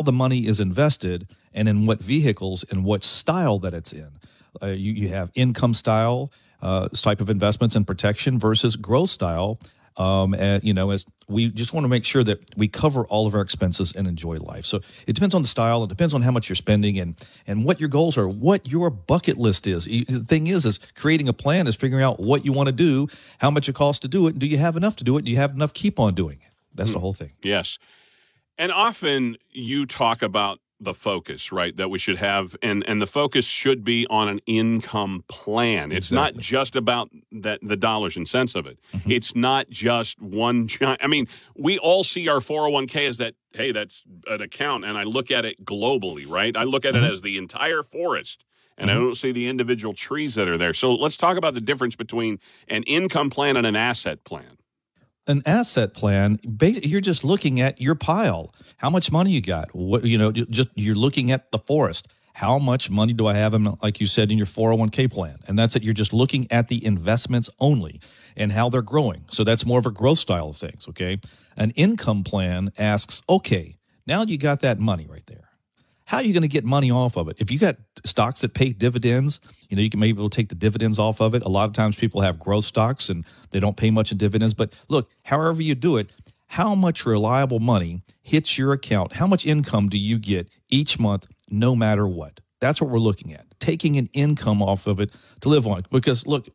the money is invested and in what vehicles and what style that it's in. You have income style type of investments and protection versus growth style. As we just want to make sure that we cover all of our expenses and enjoy life. So it depends on the style. It depends on how much you're spending and what your goals are, what your bucket list is. The thing is creating a plan is figuring out what you want to do, how much it costs to do it. And do you have enough to do it? Do you have enough to keep on doing it? That's the whole thing. Yes. And often you talk about the focus, right, that we should have, and the focus should be on an income plan. It's not just about the dollars and cents of it. Mm-hmm. It's not just one giant. I mean, we all see our 401k as that, hey, that's an account, and I look at it globally, right? I look at it as the entire forest, and I don't see the individual trees that are there. So let's talk about the difference between an income plan and an asset plan. An asset plan, you're just looking at your pile. How much money you got? You're looking at the forest. How much money do I have, like you said, in your 401k plan? And that's it. You're just looking at the investments only and how they're growing. So that's more of a growth style of things, okay? An income plan asks, okay, now you got that money right there. How are you going to get money off of it? If you got stocks that pay dividends, you can maybe take the dividends off of it. A lot of times people have growth stocks and they don't pay much in dividends. But look, however you do it, how much reliable money hits your account? How much income do you get each month, no matter what? That's what we're looking at, taking an income off of it to live on. Because look,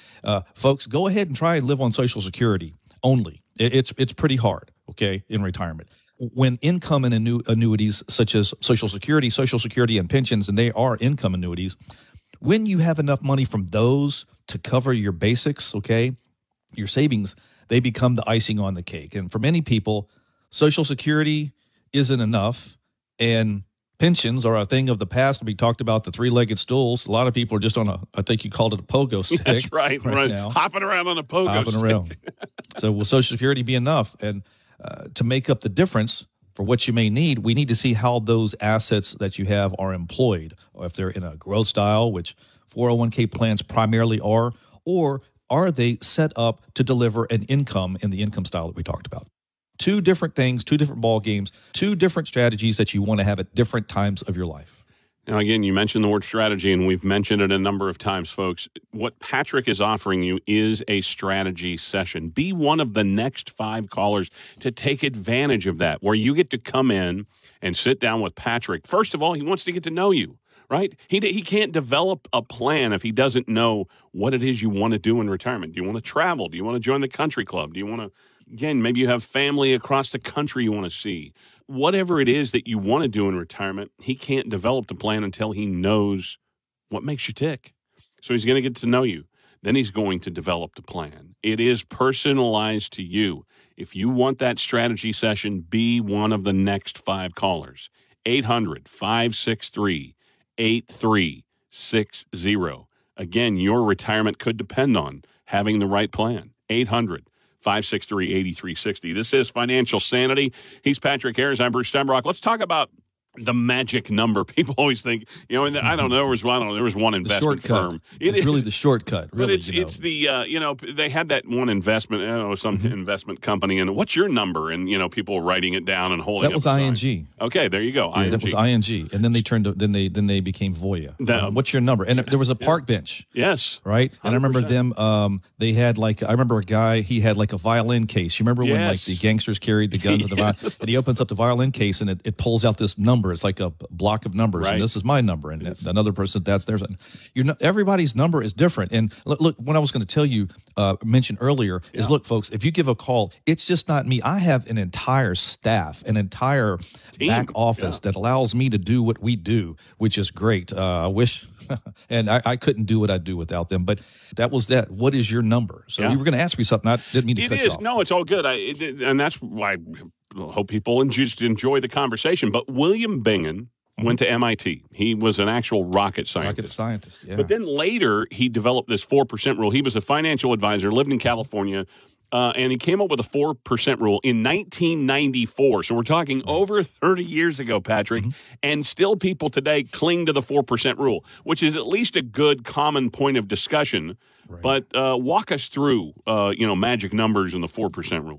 folks, go ahead and try and live on Social Security only. It's pretty hard, okay, in retirement. When income and annuities such as Social Security and pensions, and they are income annuities, when you have enough money from those to cover your basics, okay, your savings, they become the icing on the cake. And for many people, Social Security isn't enough, and pensions are a thing of the past. We talked about the three-legged stools. A lot of people are just on I think you called it a pogo stick. That's right now. Hopping around on a pogo stick. Around. So will Social Security be enough? And to make up the difference for what you may need, we need to see how those assets that you have are employed, or if they're in a growth style, which 401k plans primarily are, or are they set up to deliver an income in the income style that we talked about? Two different things, two different ball games, two different strategies that you want to have at different times of your life. Now, again, you mentioned the word strategy, and we've mentioned it a number of times, folks. What Patrick is offering you is a strategy session. Be one of the next 5 callers to take advantage of that, where you get to come in and sit down with Patrick. First of all, he wants to get to know you, right? He can't develop a plan if he doesn't know what it is you want to do in retirement. Do you want to travel? Do you want to join the country club? Do you want to, again, maybe you have family across the country you want to see? Whatever it is that you want to do in retirement, he can't develop the plan until he knows what makes you tick. So he's going to get to know you. Then he's going to develop the plan. It is personalized to you. If you want that strategy session, be one of the next 5 callers. 800-563-8360. Again, your retirement could depend on having the right plan. 800-563-8360. This is Financial Sanity. He's Patrick Harris. I'm Bruce Steinbrock. Let's talk about the magic number. People always think, and I don't know, there was one investment firm. It's really the shortcut. Really, but it's the, they had that one investment, investment company, and what's your number? And, people were writing it down and holding it. That was ING. Okay, there you go. Yeah, that was ING. And then they became Voya. What's your number? And there was a park bench. Yes. Right? 100%. And I remember them, they had I remember a guy, he had a violin case. You remember when the gangsters carried the guns and the violin? And he opens up the violin case and it pulls out this number. It's like a block of numbers, right. And this is my number, and another person, that's theirs. Everybody's number is different. And look, what I was going to tell you, mention earlier, is look, folks, if you give a call, it's just not me. I have an entire staff, an entire team, back office that allows me to do what we do, which is great. I wish, and I couldn't do what I do without them. But that was that. What is your number? So you were going to ask me something. I didn't mean to cut you off. No, it's all good. And that's why I hope people enjoy the conversation. But William Bingen went to MIT. He was an actual rocket scientist. Yeah. But then later, he developed this 4% rule. He was a financial advisor, lived in California, and he came up with a 4% rule in 1994. So we're talking over 30 years ago, Patrick, and still people today cling to the 4% rule, which is at least a good common point of discussion. Right. But walk us through, magic numbers and the 4% rule.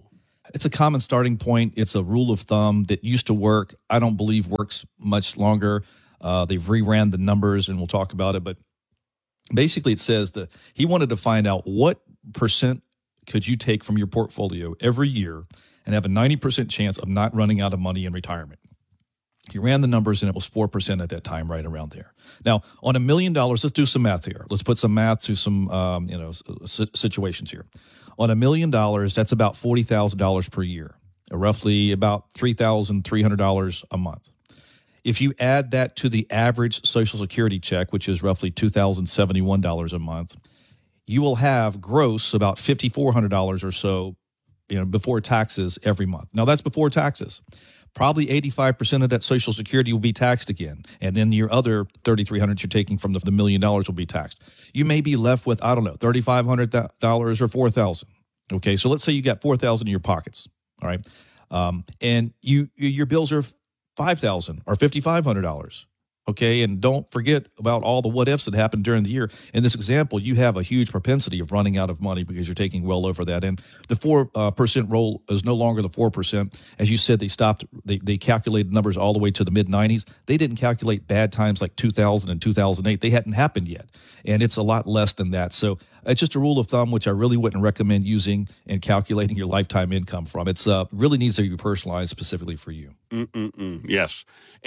It's a common starting point. It's a rule of thumb that used to work. I don't believe works much longer. They've reran the numbers, and we'll talk about it. But basically, it says that he wanted to find out what percent could you take from your portfolio every year and have a 90% chance of not running out of money in retirement. He ran the numbers, and it was 4% at that time, right around there. Now, on $1 million, let's do some math here. Let's put some math to some situations here. On $1 million, that's about $40,000 per year, roughly about $3,300 a month. If you add that to the average Social Security check, which is roughly $2,071 a month, you will have gross about $5,400 or so, before taxes every month. Now, that's before taxes. Probably 85% of that Social Security will be taxed again, and then your other $3,300 you're taking from the $1 million will be taxed. You may be left with, I don't know, $3,500 or $4,000. Okay, so let's say you got $4,000 in your pockets. All right, and your bills are $5,000 or $5,500. Okay, and don't forget about all the what ifs that happened during the year. In this example, you have a huge propensity of running out of money because you're taking well over that. And the 4% roll is no longer the 4%. As you said, they calculated numbers all the way to the mid-90s. They didn't calculate bad times like 2000 and 2008. They hadn't happened yet. And it's a lot less than that. So it's just a rule of thumb, which I really wouldn't recommend using and calculating your lifetime income from. It's really needs to be personalized specifically for you. Yes.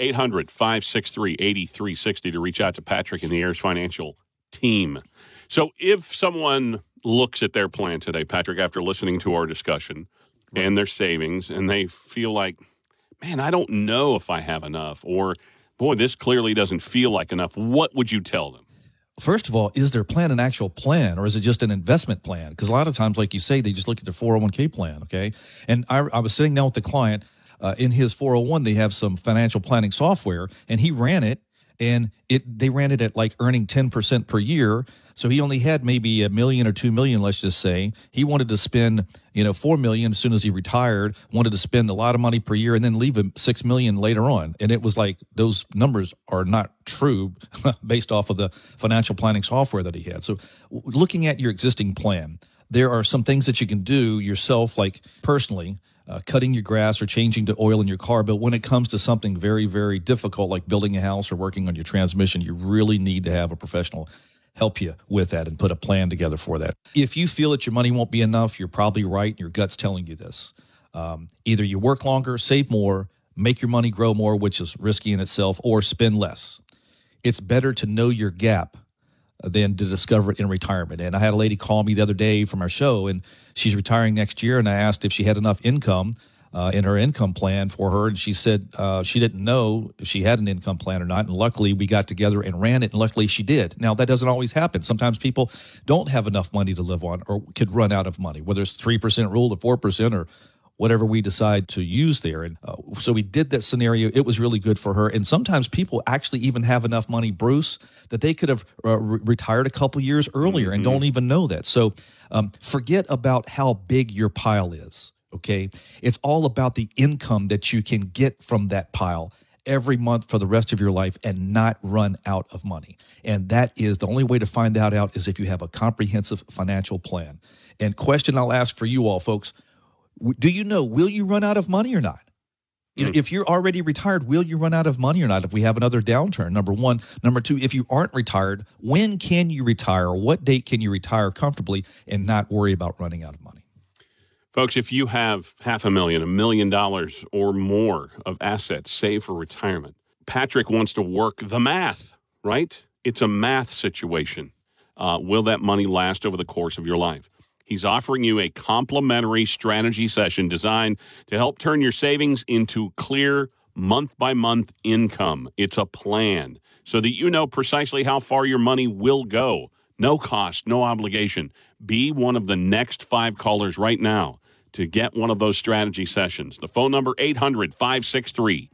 800-563-8360 to reach out to Patrick and the Ayers Financial team. So if someone looks at their plan today, Patrick, after listening to our discussion and their savings, and they feel like, man, I don't know if I have enough, or, boy, this clearly doesn't feel like enough, what would you tell them? First of all, is their plan an actual plan, or is it just an investment plan? Because a lot of times, like you say, they just look at their 401k plan, okay? And I was sitting down with the client. In his 401, they have some financial planning software, and he ran it, and they ran it at like earning 10% per year. So he only had maybe $1 million or $2 million, let's just say. He wanted to spend, $4 million as soon as he retired, wanted to spend a lot of money per year and then leave him $6 million later on. And it was like those numbers are not true based off of the financial planning software that he had. So looking at your existing plan, there are some things that you can do yourself, like personally, cutting your grass or changing the oil in your car. But when it comes to something very, very difficult, like building a house or working on your transmission, you really need to have a professional help you with that and put a plan together for that. If you feel that your money won't be enough, you're probably right. Your gut's telling you this. Either you work longer, save more, make your money grow more, which is risky in itself, or spend less. It's better to know your gap than to discover it in retirement. And I had a lady call me the other day from our show, and she's retiring next year, and I asked if she had enough income in her income plan for her, and she said she didn't know if she had an income plan or not, and luckily we got together and ran it, and luckily she did. Now, that doesn't always happen. Sometimes people don't have enough money to live on or could run out of money, whether it's 3% rule to 4% or whatever we decide to use there. And so we did that scenario. It was really good for her. And sometimes people actually even have enough money, Bruce, that they could have retired a couple years earlier and don't even know that. So forget about how big your pile is, okay? It's all about the income that you can get from that pile every month for the rest of your life and not run out of money. And that is the only way to find that out is if you have a comprehensive financial plan. And question I'll ask for you all, folks, do you know, will you run out of money or not? You know, if you're already retired, will you run out of money or not if we have another downturn? Number one. Number two, if you aren't retired, when can you retire? What date can you retire comfortably and not worry about running out of money? Folks, if you have $500,000, $1 million or more of assets saved for retirement, Patrick wants to work the math, right? It's a math situation. Will that money last over the course of your life? He's offering you a complimentary strategy session designed to help turn your savings into clear month-by-month income. It's a plan so that you know precisely how far your money will go. No cost, no obligation. Be one of the next 5 callers right now to get one of those strategy sessions. The phone number, 800-563-8360.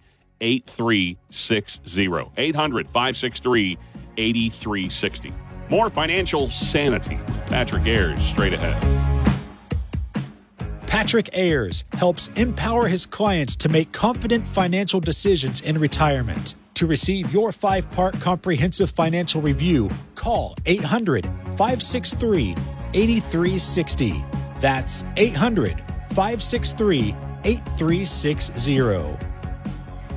800-563-8360. More financial sanity with Patrick Ayers straight ahead. Patrick Ayers helps empower his clients to make confident financial decisions in retirement. To receive your 5-part comprehensive financial review, call 800-563-8360. That's 800 563 8360.